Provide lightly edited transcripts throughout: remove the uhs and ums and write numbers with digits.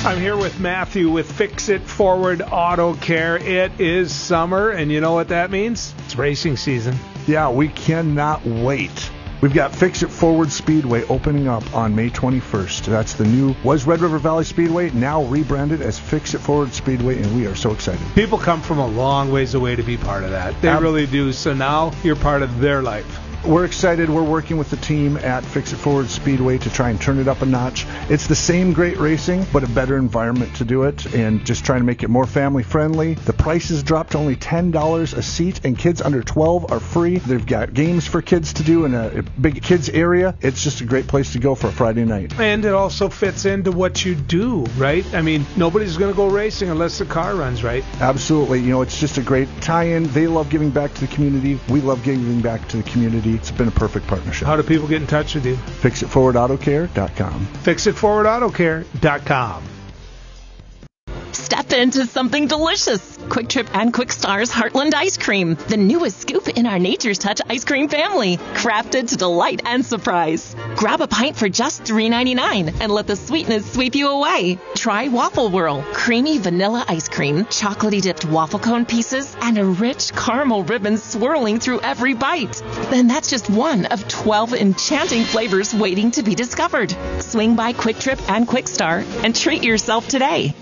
I'm here with Matthew with Fix It Forward Auto Care. It is summer, and you know what that means? It's racing season. Yeah, we cannot wait. We've got Fix It Forward Speedway opening up on May 21st. That's the new, was Red River Valley Speedway, now rebranded as Fix It Forward Speedway, and we are so excited. People come from a long ways away to be part of that. They really do. So now you're part of their life. We're excited. We're working with the team at Fix It Forward Speedway to try and turn it up a notch. It's the same great racing, but a better environment to do it, and just trying to make it more family friendly. The prices dropped to only $10 a seat, and kids under 12 are free. They've got games for kids to do in a big kids area. It's just a great place to go for a Friday night. And it also fits into what you do, right? I mean, nobody's going to go racing unless the car runs, right? Absolutely. You know, it's just a great tie-in. They love giving back to the community. We love giving back to the community. It's been a perfect partnership. How do people get in touch with you? FixItForwardAutoCare.com. FixItForwardAutoCare.com. Step into something delicious. Quick Trip and Quick Star's Heartland Ice Cream, the newest scoop in our Nature's Touch ice cream family, crafted to delight and surprise. Grab a pint for just $3.99 and let the sweetness sweep you away. Try Waffle Whirl, creamy vanilla ice cream, chocolatey dipped waffle cone pieces, and a rich caramel ribbon swirling through every bite. Then that's just one of 12 enchanting flavors waiting to be discovered. Swing by Quick Trip and Quick Star and treat yourself today.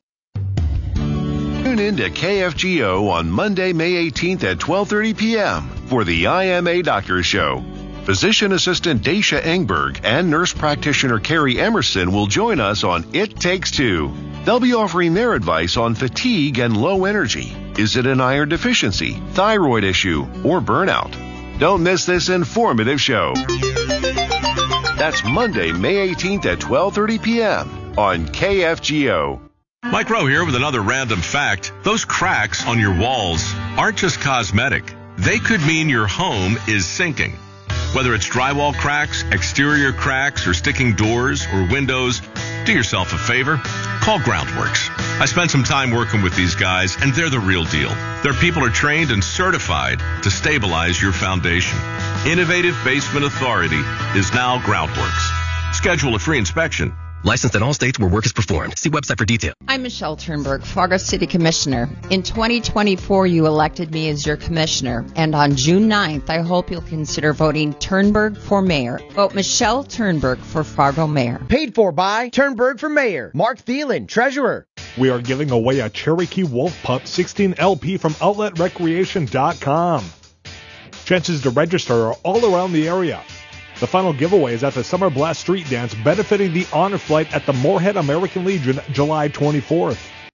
Tune in to KFGO on Monday, May 18th at 12:30 p.m. for the IMA Doctor Show. Physician Assistant Daisha Engberg and nurse practitioner Carrie Emerson will join us on It Takes Two. They'll be offering their advice on fatigue and low energy. Is it an iron deficiency, thyroid issue, or burnout? Don't miss this informative show. That's Monday, May 18th at 12:30 p.m. on KFGO. Mike Rowe here with another random fact. Those cracks on your walls aren't just cosmetic. They could mean your home is sinking. Whether it's drywall cracks, exterior cracks, or sticking doors or windows, do yourself a favor. Call Groundworks. I spent some time working with these guys, and they're the real deal. Their people are trained and certified to stabilize your foundation. Innovative Basement Authority is now Groundworks. Schedule a free inspection. Licensed in all states where work is performed. See website for detail. I'm Michelle Turnberg, Fargo City Commissioner. In 2024, you elected me as your commissioner. And on June 9th, I hope you'll consider voting Turnberg for mayor. Vote Michelle Turnberg for Fargo mayor. Paid for by Turnberg for mayor. Mark Thielen, treasurer. We are giving away a Cherokee Wolf Pup 16 LP from OutletRecreation.com. Chances to register are all around the area. The final giveaway is at the Summer Blast Street Dance, benefiting the Honor Flight at the Moorhead American Legion, July 24th.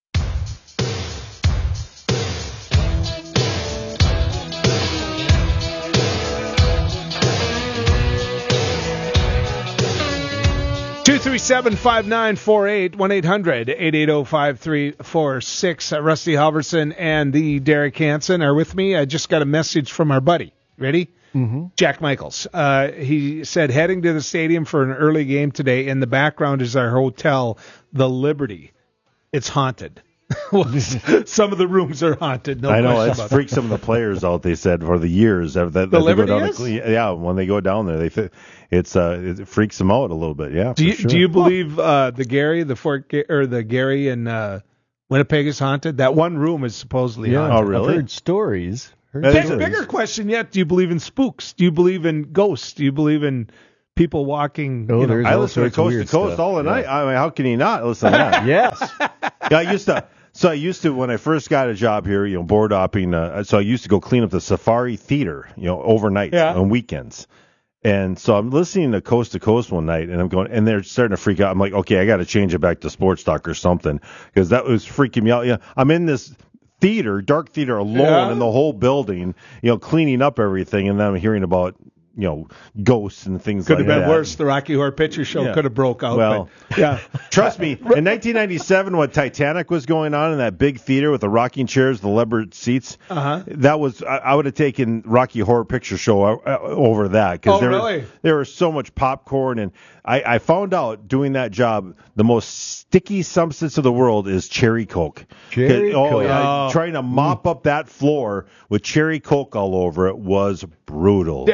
Two 237-5948, 1-800-880-5346. Rusty Halverson and the Derek Hansen are with me. I just got a message from our buddy. Ready? Mm-hmm. Jack Michaels. He said, heading to the stadium for an early game today. In the background is our hotel, the Liberty. It's haunted. Some of the rooms are haunted. No, I know. It's freaked some of the players out, they said, for the years. The Liberty is? Yeah, when they go down there, it freaks them out a little bit, yeah. Do you believe the Gary in Winnipeg is haunted? That one room is supposedly haunted. Oh, really? I've heard stories. Bigger question yet, do you believe in spooks? Do you believe in ghosts? Do you believe in people walking? I listen to Coast to Coast all the night. I mean, how can you not listen to that? Yes. Yeah, I used to, when I first got a job here, board hopping, so I used to go clean up the Safari Theater, overnight on weekends. And so I'm listening to Coast one night, and I'm going, and they're starting to freak out. I'm like, okay, I got to change it back to Sports Talk or something, because that was freaking me out. Yeah, I'm in this dark theater alone in the whole building, cleaning up everything, and then I'm hearing about, ghosts and things like that. Could have been worse. The Rocky Horror Picture Show could have broke out. Well, trust me, in 1997 when Titanic was going on in that big theater with the rocking chairs, the leopard seats, that was, I would have taken Rocky Horror Picture Show over that. Because there was so much popcorn, and I found out doing that job, the most sticky substance of the world is cherry Coke. Cherry Coke. Yeah, trying to mop up that floor with cherry Coke all over it was brutal. Yeah,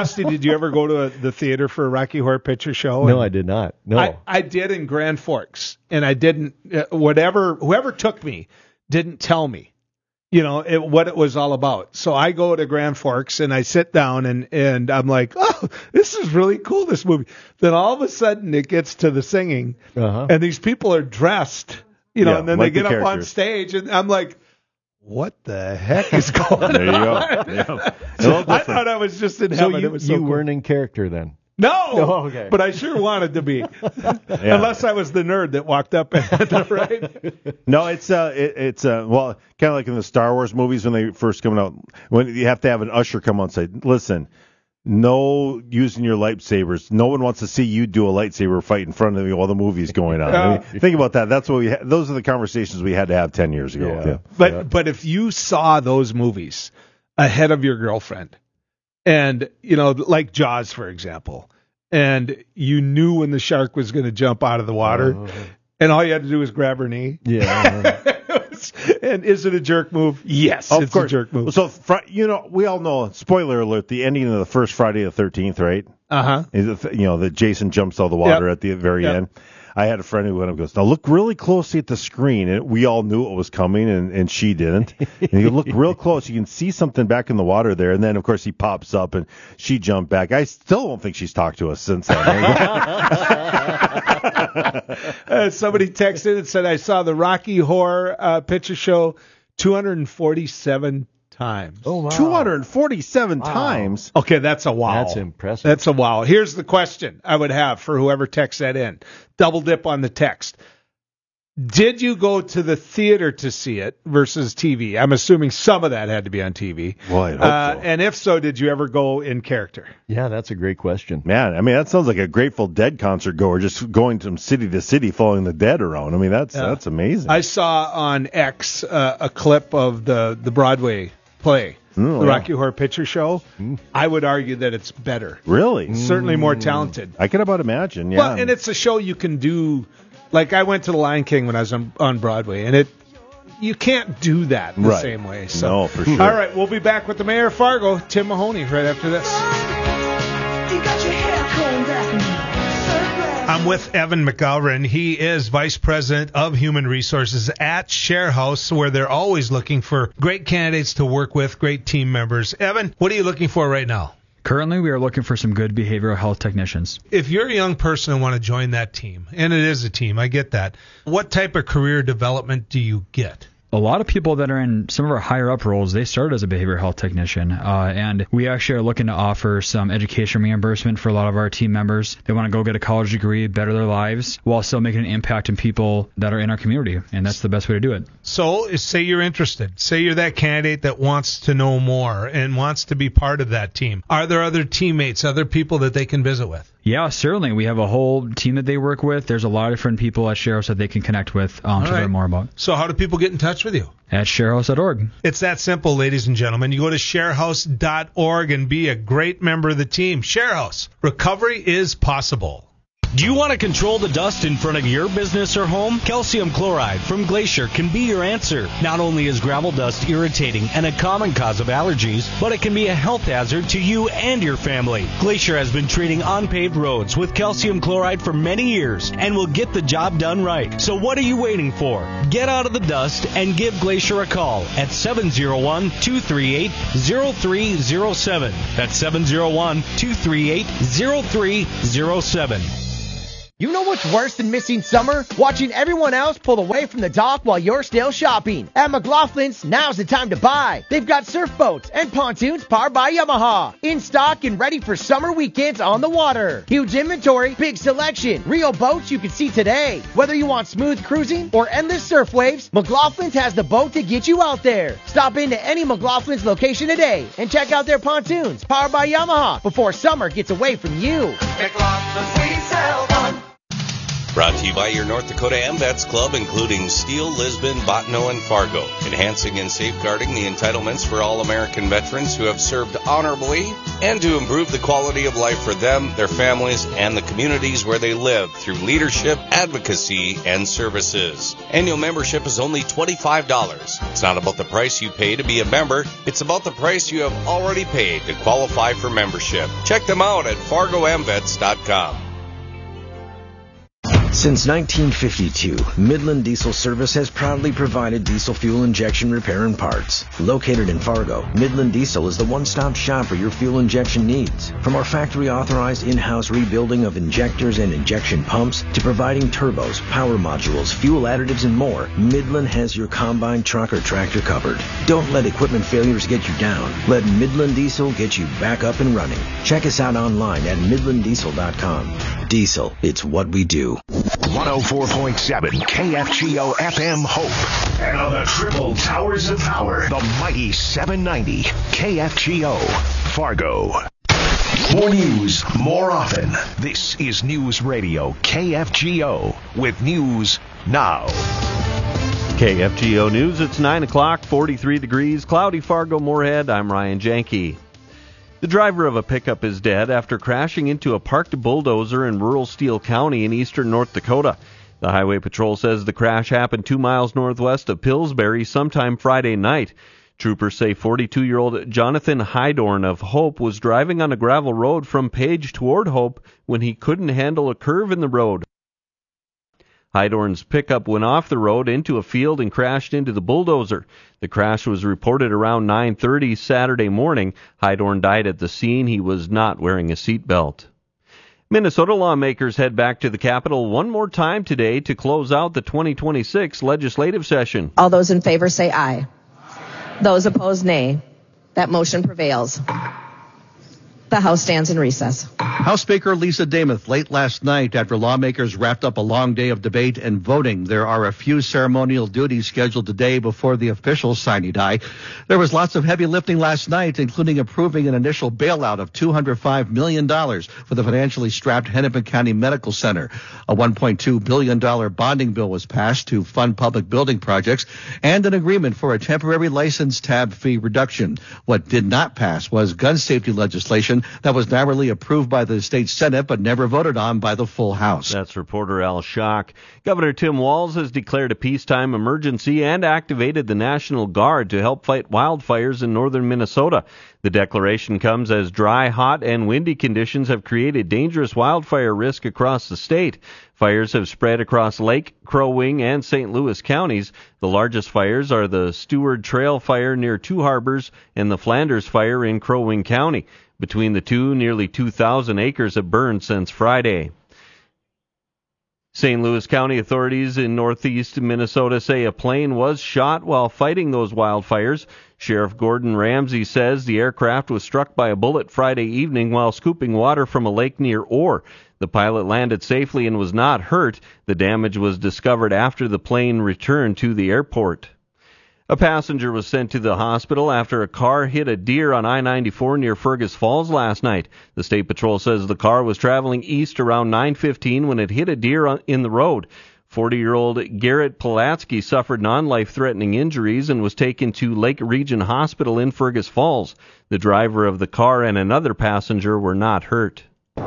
Rusty, did you ever go to the theater for a Rocky Horror Picture Show? No, I did not. No. I did in Grand Forks, and I didn't, whoever took me didn't tell me, what it was all about. So I go to Grand Forks, and I sit down, and I'm like, oh, this is really cool, this movie. Then all of a sudden, it gets to the singing, and these people are dressed, and then they get up on stage, and I'm like, what the heck is going on? There you go. Yeah. I thought I was just in heaven. So you weren't in character then? No, okay. But I sure wanted to be, unless I was the nerd that walked up and right. No, it's well, kind of like in the Star Wars movies when they first come out, when you have to have an usher come on and say, listen, no using your lightsabers. No one wants to see you do a lightsaber fight in front of you while the movie's going on. I mean, think about that. That's what those are the conversations we had to have 10 years ago. Yeah. But if you saw those movies ahead of your girlfriend, and like Jaws, for example, and you knew when the shark was going to jump out of the water, and all you had to do was grab her knee. Yeah. And is it a jerk move? Yes, of it's course. A jerk move. So, we all know, spoiler alert, the ending of the first Friday the 13th, right? That Jason jumps out of the water at the very end. I had a friend who went up and goes, now look really closely at the screen. And we all knew it was coming, and she didn't. And you look real close. You can see something back in the water there. And then, of course, he pops up, and she jumped back. I still don't think she's talked to us since then. Somebody texted and said, I saw the Rocky Horror Picture Show 247 times. Oh, wow. 247 times? Okay, that's a wow. That's impressive. That's a wow. Here's the question I would have for whoever texts that in. Double dip on the text. Did you go to the theater to see it versus TV? I'm assuming some of that had to be on TV. Well, I hope so. And if so, did you ever go in character? Yeah, that's a great question. Man, I mean, that sounds like a Grateful Dead concert goer, just going from city to city following the Dead around. I mean, that's amazing. I saw on X a clip of the Broadway play, the Rocky Horror Picture Show. I would argue that it's better. Really? Certainly more talented. I can about imagine, yeah. Well, and it's a show you can do. Like, I went to The Lion King when I was on Broadway, and you can't do that the same way. So. No, for sure. All right, we'll be back with the Mayor of Fargo, Tim Mahoney, right after this. You got your hair combed back. I'm with Evan McGovern. He is Vice President of Human Resources at ShareHouse, where they're always looking for great candidates to work with, great team members. Evan, what are you looking for right now? Currently, we are looking for some good behavioral health technicians. If you're a young person and want to join that team, and it is a team, I get that, what type of career development do you get? A lot of people that are in some of our higher up roles, they started as a behavioral health technician, and we actually are looking to offer some education reimbursement for a lot of our team members. They want to go get a college degree, better their lives, while still making an impact in people that are in our community, and that's the best way to do it. So, say you're interested. Say you're that candidate that wants to know more and wants to be part of that team. Are there other teammates, other people that they can visit with? Yeah, certainly. We have a whole team that they work with. There's a lot of different people at ShareHouse that they can connect with to learn more about. So how do people get in touch with you? At sharehouse.org. It's that simple, ladies and gentlemen. You go to sharehouse.org and be a great member of the team. ShareHouse. Recovery is possible. Do you want to control the dust in front of your business or home? Calcium chloride from Glacier can be your answer. Not only is gravel dust irritating and a common cause of allergies, but it can be a health hazard to you and your family. Glacier has been treating unpaved roads with calcium chloride for many years and will get the job done right. So what are you waiting for? Get out of the dust and give Glacier a call at 701-238-0307. That's 701-238-0307. You know what's worse than missing summer? Watching everyone else pull away from the dock while you're still shopping. At McLaughlin's, now's the time to buy. They've got surf boats and pontoons powered by Yamaha. In stock and ready for summer weekends on the water. Huge inventory, big selection, real boats you can see today. Whether you want smooth cruising or endless surf waves, McLaughlin's has the boat to get you out there. Stop into any McLaughlin's location today and check out their pontoons powered by Yamaha before summer gets away from you. McLaughlin's, we sell one. Brought to you by your North Dakota AMVETS Club, including Steele, Lisbon, Bottineau, and Fargo. Enhancing and safeguarding the entitlements for all American veterans who have served honorably and to improve the quality of life for them, their families, and the communities where they live through leadership, advocacy, and services. Annual membership is only $25. It's not about the price you pay to be a member. It's about the price you have already paid to qualify for membership. Check them out at FargoAMVETS.com. Since 1952, Midland Diesel Service has proudly provided diesel fuel injection repair and parts. Located in Fargo, Midland Diesel is the one-stop shop for your fuel injection needs. From our factory-authorized in-house rebuilding of injectors and injection pumps to providing turbos, power modules, fuel additives, and more, Midland has your combine, truck, or tractor covered. Don't let equipment failures get you down. Let Midland Diesel get you back up and running. Check us out online at midlanddiesel.com. Diesel, it's what we do. 104.7 KFGO FM Hope. And on the triple towers of power, the mighty 790 KFGO Fargo. More news, more often. This is News Radio KFGO with news now. KFGO News, it's 9 o'clock, 43 degrees, cloudy Fargo, Moorhead. I'm Ryan Janke. The driver of a pickup is dead after crashing into a parked bulldozer in rural Steele County in eastern North Dakota. The Highway Patrol says the crash happened 2 miles northwest of Pillsbury sometime Friday night. Troopers say 42-year-old Jonathan Hydorn of Hope was driving on a gravel road from Page toward Hope when he couldn't handle a curve in the road. Hydorn's pickup went off the road into a field and crashed into the bulldozer. The crash was reported around 9:30 Saturday morning. Hydorn died at the scene. He was not wearing a seatbelt. Minnesota lawmakers head back to the Capitol one more time today to close out the 2026 legislative session. All those in favor say aye. Those opposed, nay. That motion prevails. The House stands in recess. House Speaker Lisa Damuth late last night after lawmakers wrapped up a long day of debate and voting. There are a few ceremonial duties scheduled today before the official sine die. There was lots of heavy lifting last night, including approving an initial bailout of $205 million for the financially strapped Hennepin County Medical Center. A $1.2 billion bonding bill was passed to fund public building projects and an agreement for a temporary license tab fee reduction. What did not pass was gun safety legislation that was narrowly approved by the state Senate but never voted on by the full House. That's reporter Al Schock. Governor Tim Walz has declared a peacetime emergency and activated the National Guard to help fight wildfires in northern Minnesota. The declaration comes as dry, hot, and windy conditions have created dangerous wildfire risk across the state. Fires have spread across Lake, Crow Wing, and St. Louis counties. The largest fires are the Stewart Trail Fire near Two Harbors and the Flanders Fire in Crow Wing County. Between the two, nearly 2,000 acres have burned since Friday. St. Louis County authorities in northeast Minnesota say a plane was shot while fighting those wildfires. Sheriff Gordon Ramsey says the aircraft was struck by a bullet Friday evening while scooping water from a lake near Orr. The pilot landed safely and was not hurt. The damage was discovered after the plane returned to the airport. A passenger was sent to the hospital after a car hit a deer on I-94 near Fergus Falls last night. The State Patrol says the car was traveling east around 9:15 when it hit a deer in the road. 40-year-old Garrett Pulatsky suffered non-life-threatening injuries and was taken to Lake Region Hospital in Fergus Falls. The driver of the car and another passenger were not hurt.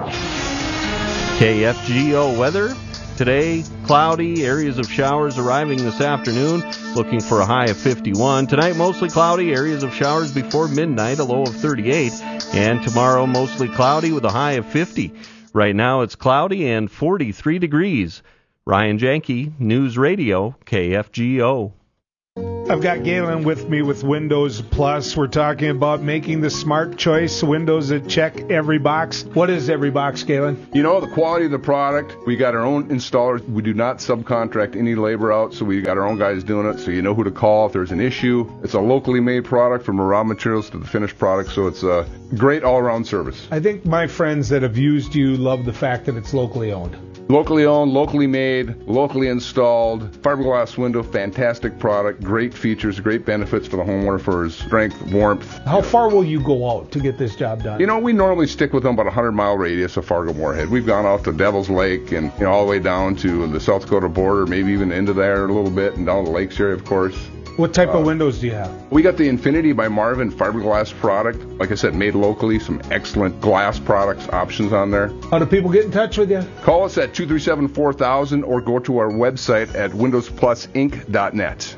KFGO weather. Today, cloudy, areas of showers arriving this afternoon, looking for a high of 51. Tonight, mostly cloudy, areas of showers before midnight, a low of 38. And tomorrow, mostly cloudy with a high of 50. Right now, it's cloudy and 43 degrees. Ryan Janke, News Radio, KFGO. I've got Galen with me with Windows Plus. We're talking about making the smart choice, windows that check every box. What is every box, Galen? You know, the quality of the product. We got our own installers. We do not subcontract any labor out, so we got our own guys doing it, so you know who to call if there's an issue. It's a locally made product from the raw materials to the finished product, so it's a great all-around service. I think my friends that have used you love the fact that it's locally owned. Locally owned, locally made, locally installed, fiberglass window, fantastic product, great features, great benefits for the homeowner for his strength, warmth. How far will you go out to get this job done? You know, we normally stick with them about a 100-mile radius of Fargo-Moorhead. We've gone out to Devil's Lake and all the way down to the South Dakota border, maybe even into there a little bit, and down the lakes area, of course. What type of windows do you have? We got the Infinity by Marvin fiberglass product. Like I said, made locally. Some excellent glass products options on there. How do people get in touch with you? Call us at 237-4000 or go to our website at windowsplusinc.net.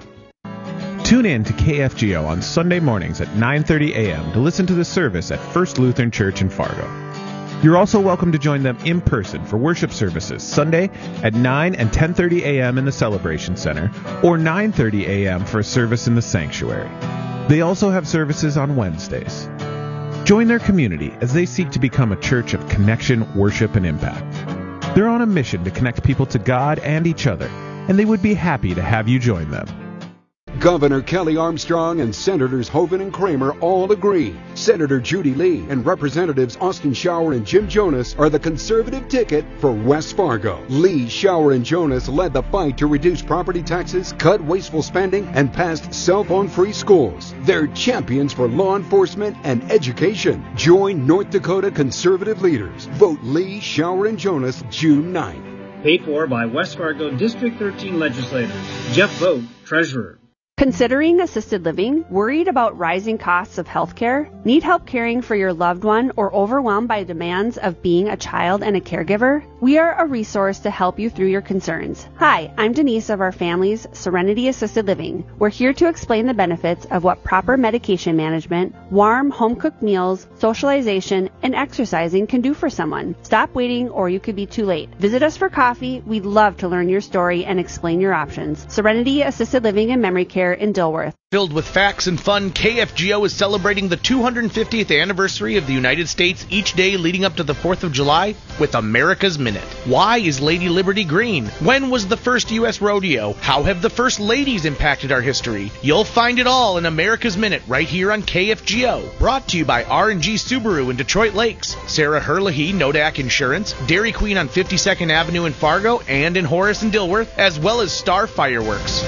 Tune in to KFGO on Sunday mornings at 9:30 a.m. to listen to the service at First Lutheran Church in Fargo. You're also welcome to join them in person for worship services Sunday at 9 and 10:30 a.m. in the Celebration Center or 9:30 a.m. for a service in the sanctuary. They also have services on Wednesdays. Join their community as they seek to become a church of connection, worship, and impact. They're on a mission to connect people to God and each other, and they would be happy to have you join them. Governor Kelly Armstrong and Senators Hoeven and Kramer all agree. Senator Judy Lee and Representatives Austin Schauer and Jim Jonas are the conservative ticket for West Fargo. Lee, Schauer, and Jonas led the fight to reduce property taxes, cut wasteful spending, and passed cell phone-free schools. They're champions for law enforcement and education. Join North Dakota conservative leaders. Vote Lee, Schauer, and Jonas June 9th. Paid for by West Fargo District 13 legislators. Jeff Vogt, Treasurer. Considering assisted living? Worried about rising costs of healthcare? Need help caring for your loved one or overwhelmed by demands of being a child and a caregiver? We are a resource to help you through your concerns. Hi, I'm Denise of our family's Serenity Assisted Living. We're here to explain the benefits of what proper medication management, warm home-cooked meals, socialization, and exercising can do for someone. Stop waiting or you could be too late. Visit us for coffee. We'd love to learn your story and explain your options. Serenity Assisted Living and Memory Care in Dilworth. Filled with facts and fun, KFGO is celebrating the 250th anniversary of the United States each day leading up to the 4th of July with America's Minute. Why is Lady Liberty green? When was the first U.S. rodeo? How have the first ladies impacted our history? You'll find it all in America's Minute right here on KFGO. Brought to you by R&G Subaru in Detroit Lakes, Sarah Herlihy, Nodak Insurance, Dairy Queen on 52nd Avenue in Fargo and in Horace and Dilworth, as well as Star Fireworks.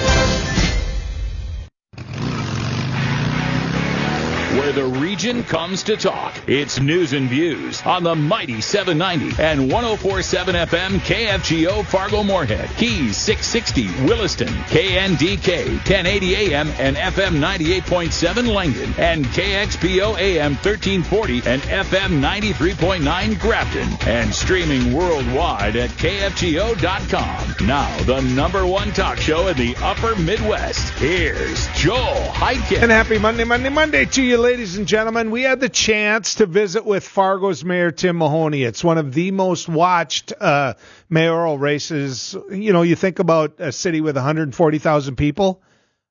Where the region comes to talk. It's News and Views on the mighty 790 and 104.7 FM KFGO Fargo Moorhead, Keys 660 Williston, KNDK 1080 AM and FM 98.7 Langdon, and KXPO AM 1340 and FM 93.9 Grafton, and streaming worldwide at KFGO.com. Now, the number one talk show in the upper Midwest. Here's Joel Heidkin. And happy Monday to you, ladies and gentlemen. We had the chance to visit with Fargo's Mayor Tim Mahoney. It's one of the most watched mayoral races. You know, you think about a city with 140,000 people.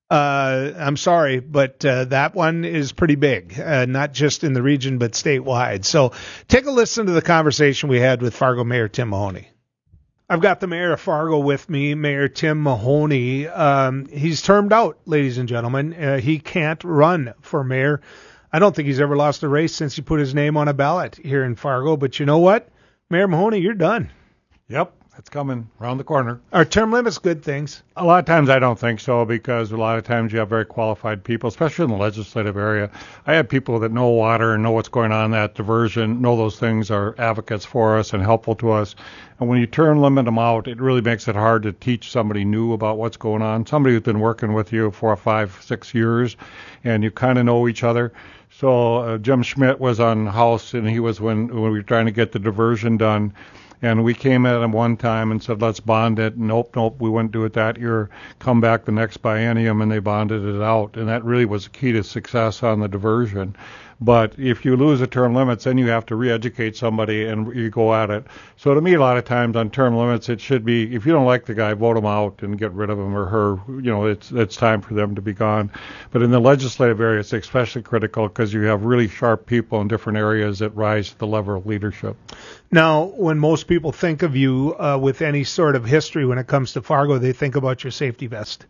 I'm sorry, but that one is pretty big, not just in the region, but statewide. So take a listen to the conversation we had with Fargo Mayor Tim Mahoney. I've got the mayor of Fargo with me, Mayor Tim Mahoney. He's termed out, ladies and gentlemen. He can't run for mayor. I don't think he's ever lost a race since he put his name on a ballot here in Fargo. But you know what? Mayor Mahoney, you're done. Yep, it's coming around the corner. Are term limits good things? A lot of times I don't think so, because a lot of times you have very qualified people, especially in the legislative area. I have people that know water and know what's going on in that diversion, know those things, are advocates for us and helpful to us. And when you term limit them out, it really makes it hard to teach somebody new about what's going on, somebody who's been working with you for 5, 6 years, and you kind of know each other. So Jim Schmidt was on House, and he was when we were trying to get the diversion done. And we came at him one time and said, let's bond it. Nope, we wouldn't do it that year. Come back the next biennium, and they bonded it out. And that really was the key to success on the diversion. But if you lose the term limits, then you have to re-educate somebody and you go at it. So to me, a lot of times on term limits, it should be, if you don't like the guy, vote him out and get rid of him or her. You know, it's time for them to be gone. But in the legislative area, it's especially critical because you have really sharp people in different areas that rise to the level of leadership. Now, when most people think of you with any sort of history when it comes to Fargo, they think about your safety vest.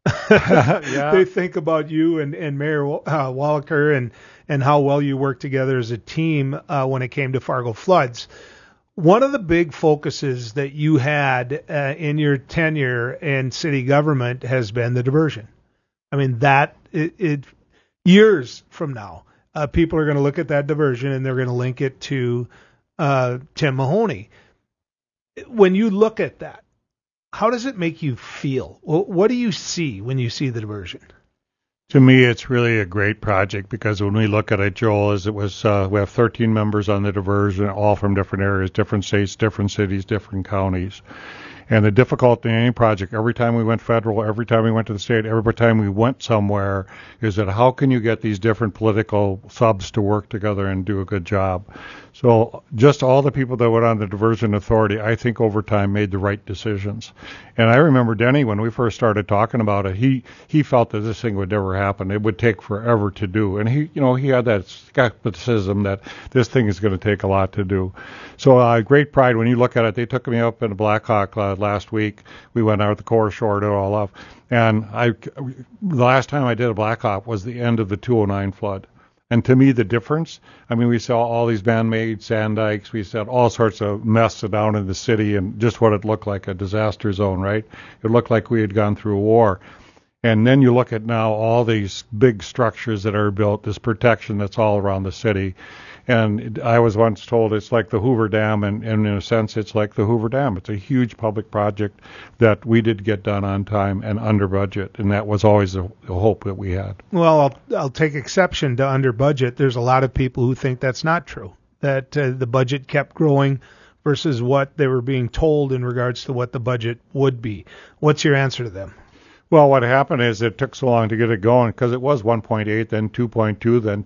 Yeah. They think about you and Mayor Wallaker and how well you work together as a team when it came to Fargo floods. one of the big focuses that you had in your tenure in city government has been the diversion. I mean, years from now, people are going to look at that diversion and they're going to link it to Tim Mahoney. When you look at that, how does it make you feel? What do you see when you see the diversion? To me, it's really a great project because when we look at it, Joel, we have 13 members on the diversion, all from different areas, different states, different cities, different counties. And the difficulty in any project, every time we went federal, every time we went to the state, every time we went somewhere, is that how can you get these different political subs to work together and do a good job? So just all the people that went on the diversion authority, I think over time made the right decisions. And I remember Denny, when we first started talking about it, he felt that this thing would never happen. It would take forever to do. And he had that skepticism that this thing is going to take a lot to do. So great pride when you look at it. They took me up in Blackhawk last week. We went out at the Core Shore to all up. And the last time I did a Blackhawk was the end of the 209 flood. And to me, the difference, I mean, we saw all these man-made sand dikes. We saw all sorts of mess down in the city and just what it looked like, a disaster zone, right? It looked like we had gone through a war. And then you look at now all these big structures that are built, this protection that's all around the city. And I was once told it's like the Hoover Dam, and in a sense it's like the Hoover Dam. It's a huge public project that we did get done on time and under budget, and that was always the hope that we had. Well, I'll take exception to under budget. There's a lot of people who think that's not true, that the budget kept growing versus what they were being told in regards to what the budget would be. What's your answer to them? Well, what happened is it took so long to get it going because it was 1.8, then 2.2, then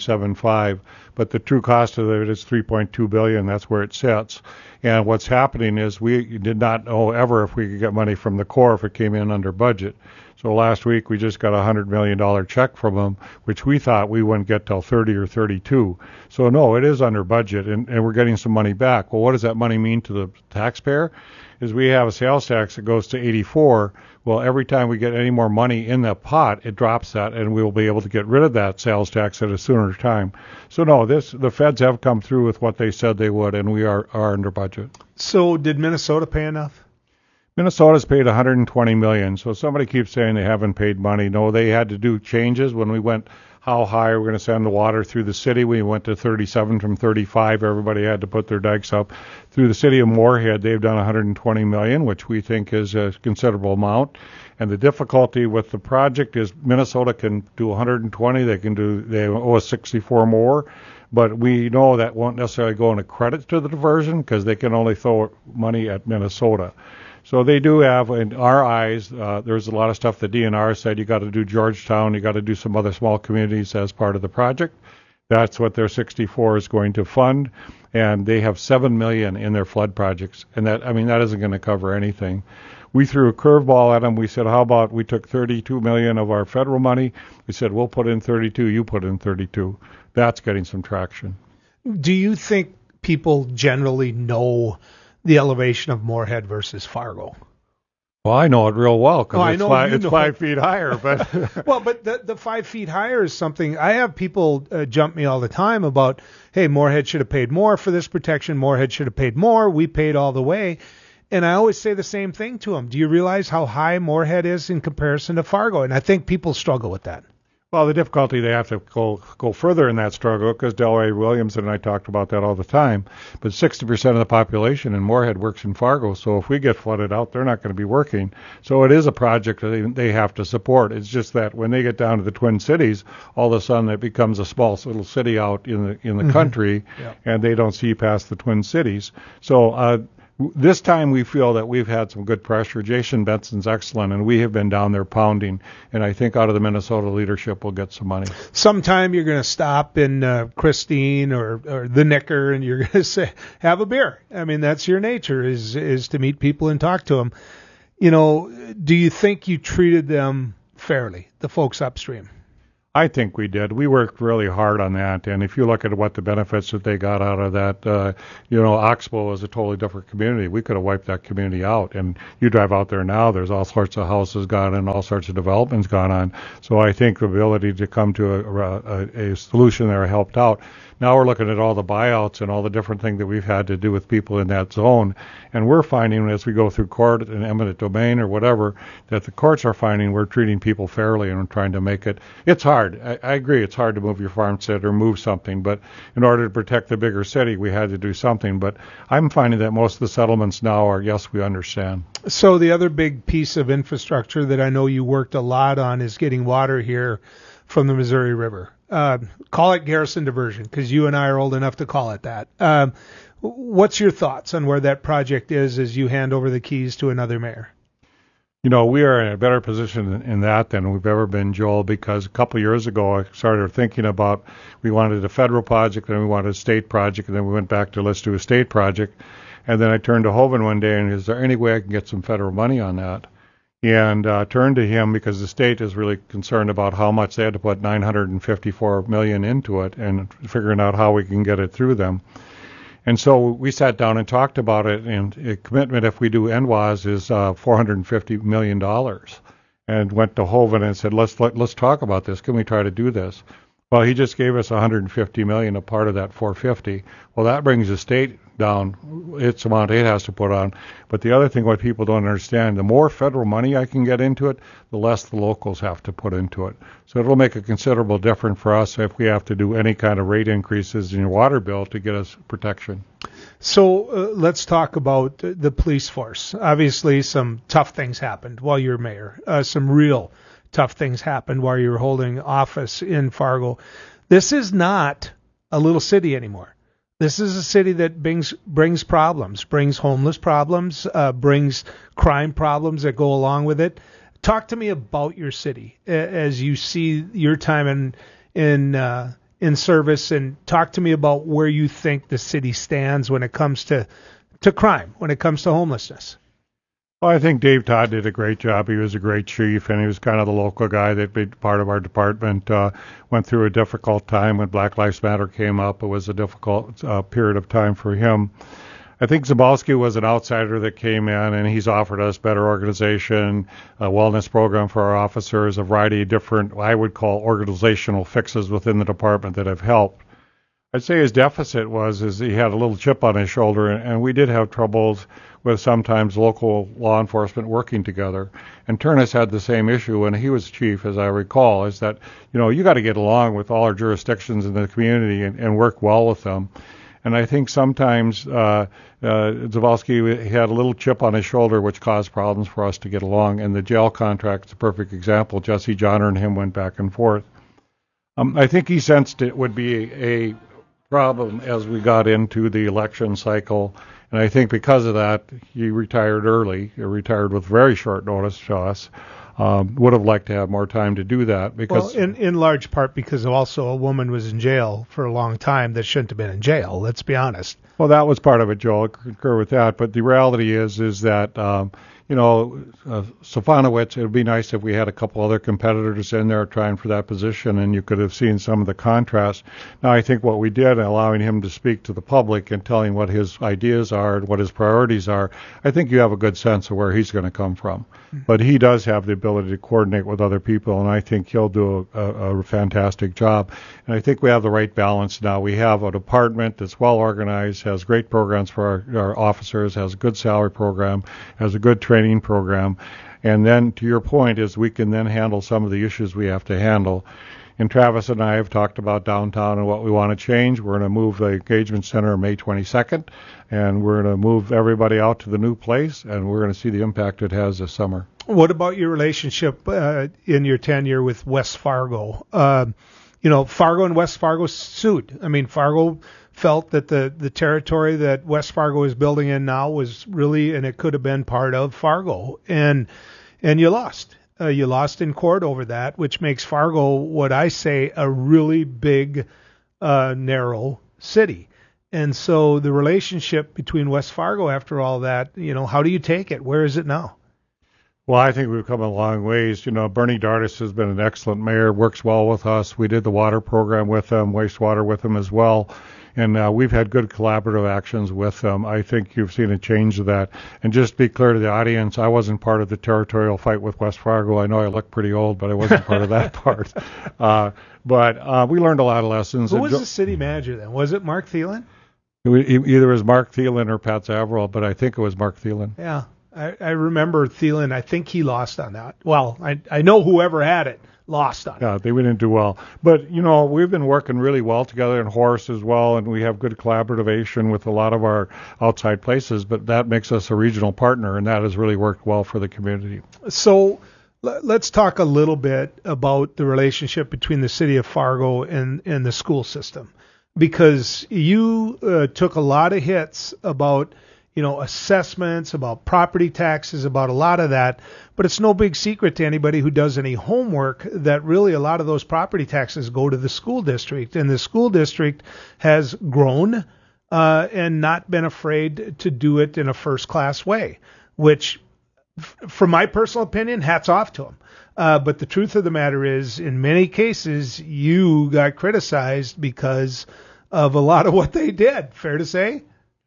2.75. But the true cost of it is $3.2 billion. That's where it sits. And what's happening is we did not know ever if we could get money from the Corps if it came in under budget. So last week we just got a $100 million check from them, which we thought we wouldn't get till 30 or 32. So no, it is under budget, and we're getting some money back. Well, what does that money mean to the taxpayer? Is we have a sales tax that goes to 84. Well, every time we get any more money in that pot, it drops that, and we will be able to get rid of that sales tax at a sooner time. So no, the feds have come through with what they said they would, and we are under budget. So did Minnesota pay enough? Minnesota's paid $120 million. So somebody keeps saying they haven't paid money. No, they had to do changes when we went. How high we're going to send the water through the city. We went to 37 from 35. Everybody had to put their dikes up. Through the city of Moorhead, they've done $120 million, which we think is a considerable amount. And the difficulty with the project is Minnesota can do 120. They owe us 64 more. But we know that won't necessarily go into credit to the diversion because they can only throw money at Minnesota. So they do have, in our eyes, there's a lot of stuff the DNR said you got to do Georgetown, you got to do some other small communities as part of the project. That's what their 64 is going to fund, and they have $7 million in their flood projects, and that isn't going to cover anything. We threw a curveball at them. We said, how about we took $32 million of our federal money? We said, we'll put in 32, you put in 32. That's getting some traction. Do you think people generally know the elevation of Moorhead versus Fargo? Well, I know it real well because it's 5 feet higher. But well, but the 5 feet higher is something. I have people jump me all the time about, hey, Moorhead should have paid more for this protection. Moorhead should have paid more. We paid all the way. And I always say the same thing to them. Do you realize how high Moorhead is in comparison to Fargo? And I think people struggle with that. Well, the difficulty, they have to go further in that struggle because Delray Williams and I talked about that all the time. But 60% of the population in Moorhead works in Fargo, so if we get flooded out, they're not going to be working. So it is a project that they have to support. It's just that when they get down to the Twin Cities, all of a sudden it becomes a small little city out in the country, and they don't see past the Twin Cities. So this time we feel that we've had some good pressure. Jason Benson's excellent, and we have been down there pounding. And I think out of the Minnesota leadership we'll get some money. Sometime you're going to stop in Christine or the Knicker, and you're going to say, have a beer. I mean, that's your nature, is to meet people and talk to them. You know, do you think you treated them fairly, the folks upstream? I think we did. We worked really hard on that, and if you look at what the benefits that they got out of that, Oxbow is a totally different community. We could have wiped that community out, and you drive out there now, there's all sorts of houses gone and all sorts of developments gone on. So I think the ability to come to a solution there helped out. Now we're looking at all the buyouts and all the different things that we've had to do with people in that zone, and we're finding as we go through court and eminent domain or whatever, that the courts are finding we're treating people fairly and trying to make it. It's hard. I agree. It's hard to move your farmstead or move something, but in order to protect the bigger city, we had to do something. But I'm finding that most of the settlements now are, yes, we understand. So the other big piece of infrastructure that I know you worked a lot on is getting water here from the Missouri River. Call it Garrison Diversion, because you and I are old enough to call it that. What's your thoughts on where that project is as you hand over the keys to another mayor? We are in a better position in that than we've ever been, Joel, because a couple of years ago I started thinking about we wanted a federal project, then we wanted a state project, and then we went back to let's do a state project. And then I turned to Hovind one day and is there any way I can get some federal money on that? And turned to him because the state is really concerned about how much they had to put $954 million into it and figuring out how we can get it through them. And so we sat down and talked about it, and a commitment if we do NWAS is $450 million. And went to Hovind and said, let's talk about this. Can we try to do this? Well, he just gave us $150 million, a part of that $450. Well, that brings the state down its amount it has to put on. But the other thing, what people don't understand, the more federal money I can get into it, the less the locals have to put into it. So it'll make a considerable difference for us if we have to do any kind of rate increases in your water bill to get us protection. So let's talk about the police force. Obviously, some tough things happened while you were mayor. Some real tough things happened while you were holding office in Fargo. This is not a little city anymore. This is a city that brings problems, brings homeless problems, brings crime problems that go along with it. Talk to me about your city as you see your time in service, and talk to me about where you think the city stands when it comes to crime, when it comes to homelessness. Well, I think Dave Todd did a great job. He was a great chief, and he was kind of the local guy that been part of our department. Went through a difficult time when Black Lives Matter came up. It was a difficult period of time for him. I think Zabalski was an outsider that came in, and he's offered us better organization, a wellness program for our officers, a variety of different, I would call, organizational fixes within the department that have helped. I'd say his deficit is he had a little chip on his shoulder, and we did have troubles with sometimes local law enforcement working together. And Turnus had the same issue when he was chief, as I recall, is that, you got to get along with all our jurisdictions in the community and work well with them. And I think sometimes Zabalski had a little chip on his shoulder, which caused problems for us to get along. And the jail contract is a perfect example. Jesse Johnner and him went back and forth. I think he sensed it would be a problem as we got into the election cycle. And I think because of that, he retired early. He retired with very short notice to us. Would have liked to have more time to do that. Because, well, in large part because also a woman was in jail for a long time that shouldn't have been in jail. Let's be honest. Well, that was part of it, Joel. I concur with that. But the reality is that, Stefanowicz, it would be nice if we had a couple other competitors in there trying for that position, and you could have seen some of the contrast. Now, I think what we did, allowing him to speak to the public and telling what his ideas are and what his priorities are, I think you have a good sense of where he's going to come from. Mm-hmm. But he does have the ability to coordinate with other people, and I think he'll do a fantastic job. And I think we have the right balance now. We have a department that's well organized, has great programs for our officers, has a good salary program, has a good training program. And then, to your point, is we can then handle some of the issues we have to handle. And Travis and I have talked about downtown and what we want to change. We're going to move the engagement center May 22nd, and we're going to move everybody out to the new place, and we're going to see the impact it has this summer. What about your relationship in your tenure with West Fargo? Fargo and West Fargo sued. I mean, Fargo felt that the territory that West Fargo is building in now was really, and it could have been part of Fargo, and you lost. You lost in court over that, which makes Fargo, what I say, a really big, narrow city. And so the relationship between West Fargo after all that, how do you take it? Where is it now? Well, I think we've come a long ways. Bernie Dardis has been an excellent mayor, works well with us. We did the water program with him, wastewater with him as well. And we've had good collaborative actions with them. I think you've seen a change of that. And just to be clear to the audience, I wasn't part of the territorial fight with West Fargo. I know I look pretty old, but I wasn't part of that part. But we learned a lot of lessons. Who was the city manager then? Was it Mark Thielen? Either it was Mark Thielen or Pat Zavarel, but I think it was Mark Thielen. Yeah. I remember Thielen. I think he lost on that. Well, I know whoever had it lost on it. Yeah, they didn't do well. But, we've been working really well together in Horace as well, and we have good collaboration with a lot of our outside places, but that makes us a regional partner, and that has really worked well for the community. So let's talk a little bit about the relationship between the city of Fargo and the school system, because you took a lot of hits about assessments, about property taxes, about a lot of that. But it's no big secret to anybody who does any homework that really a lot of those property taxes go to the school district. And the school district has grown and not been afraid to do it in a first-class way, which, from my personal opinion, hats off to them. But the truth of the matter is, in many cases, you got criticized because of a lot of what they did. Fair to say?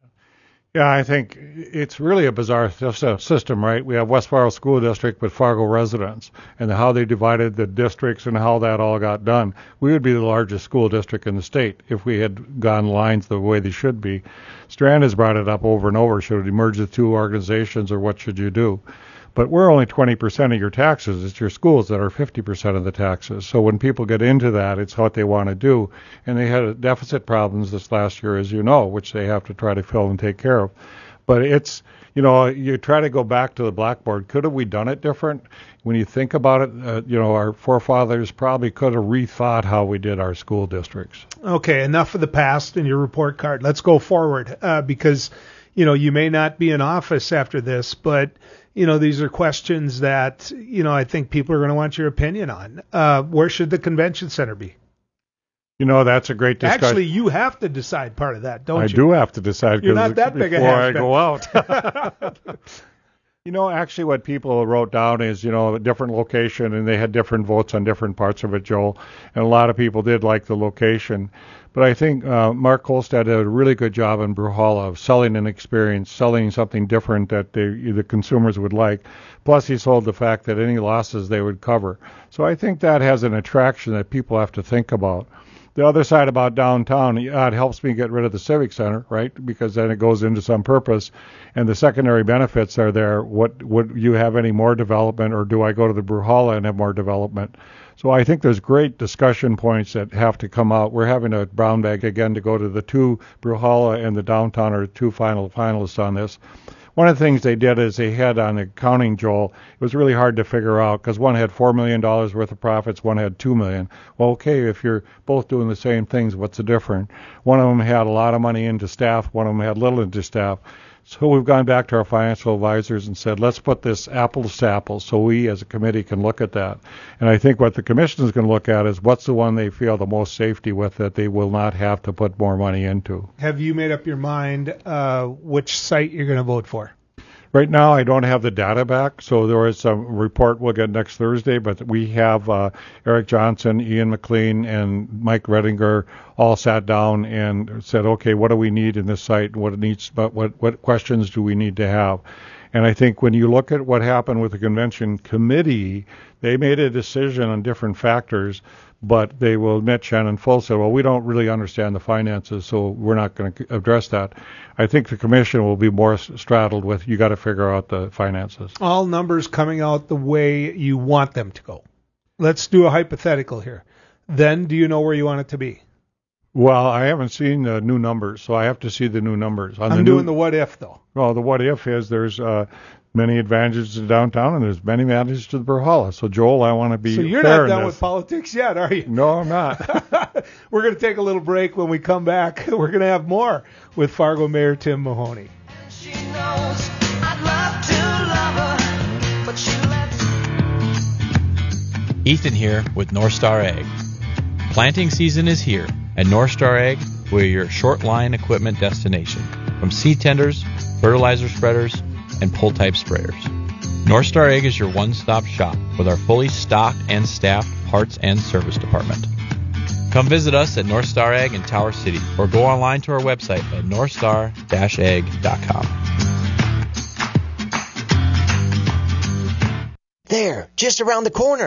Yeah, I think it's really a bizarre system, right? We have West Fargo School District with Fargo residents, and how they divided the districts and how that all got done. We would be the largest school district in the state if we had gone lines the way they should be. Strand has brought it up over and over. Should it merge the two organizations, or what should you do? But we're only 20% of your taxes. It's your schools that are 50% of the taxes. So when people get into that, it's what they want to do. And they had deficit problems this last year, as you know, which they have to try to fill and take care of. But it's, you try to go back to the blackboard. Could have we done it different? When you think about it, our forefathers probably could have rethought how we did our school districts. Okay, enough of the past in your report card. Let's go forward because, you may not be in office after this, but these are questions that, I think people are going to want your opinion on. Where should the convention center be? That's a great discussion. Actually, you have to decide part of that, don't you? I do have to decide. You're not that big a before I go out. Actually what people wrote down is, a different location, and they had different votes on different parts of it, Joel. And a lot of people did like the location. But I think Mark Kolstad did a really good job in Bruhala of selling an experience, selling something different that the consumers would like. Plus, he sold the fact that any losses they would cover. So I think that has an attraction that people have to think about. The other side about downtown, it helps me get rid of the Civic Center, right? Because then it goes into some purpose, and the secondary benefits are there. Would you have any more development, or do I go to the Bruhala and have more development? So I think there's great discussion points that have to come out. We're having a brown bag again to go to the two, Bruhala and the downtown are two finalists on this. One of the things they did is they had on accounting, Joel, it was really hard to figure out because one had $4 million worth of profits, one had $2 million. Well, okay, if you're both doing the same things, what's the difference? One of them had a lot of money into staff, one of them had little into staff. So we've gone back to our financial advisors and said, let's put this apples to apples so we as a committee can look at that. And I think what the commission is going to look at is what's the one they feel the most safety with that they will not have to put more money into. Have you made up your mind which site you're going to vote for? Right now, I don't have the data back, so there is some report we'll get next Thursday, but we have Eric Johnson, Ian McLean, and Mike Redinger all sat down and said, okay, what do we need in this site? What questions do we need to have? And I think when you look at what happened with the convention committee, they made a decision on different factors, but they will admit, Shannon Full said, well, we don't really understand the finances, so we're not going to address that. I think the commission will be more straddled with, you got to figure out the finances. All numbers coming out the way you want them to go. Let's do a hypothetical here. Then do you know where you want it to be? Well, I haven't seen the new numbers, so I have to see the new numbers. I'm doing the what if, though. Well, the what if is there's many advantages to downtown, and there's many advantages to the Bruhala. So, Joel, I want to be fair in this. So you're not done with politics yet, are you? No, I'm not. We're going to take a little break. When we come back, we're going to have more with Fargo Mayor Tim Mahoney. She knows I'd love to love her, but she lets... Ethan here with North Star Ag. Planting season is here. At North Star Ag, we're your short line equipment destination. From seed tenders, fertilizer spreaders, and pull-type sprayers. North Star Egg is your one-stop shop with our fully stocked and staffed parts and service department. Come visit us at North Star Egg in Tower City or go online to our website at northstar-egg.com. There, just around the corner.